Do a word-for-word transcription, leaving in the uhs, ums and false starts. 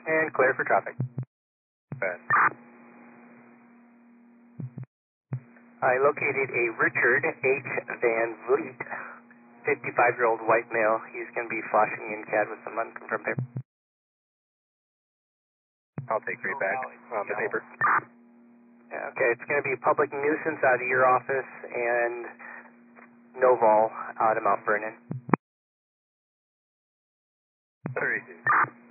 And clear for traffic. Ben. I located a Richard H. Van Vliet, fifty-five-year-old white male. He's going to be flashing in C A D with some unconfirmed paper. I'll take right back on the paper. Yeah, okay, it's going to be public nuisance out of your office and Noval out of Mount Vernon. thirty-two.